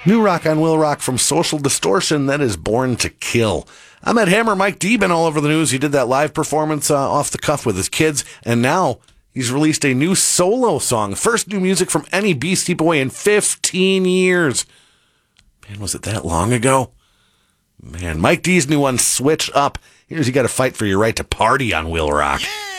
New rock on Will Rock from Social Distortion, that is Born to Kill. I'm at Hammer. Mike D been all over the news. He did that live performance off the cuff with his kids, and now he's released a new solo song. First new music from any Beastie Boy in 15 years. Man, was it that long ago? Man, Mike D's new one, Switch Up. Here's You Gotta Fight for Your Right to Party on Will Rock. Yeah!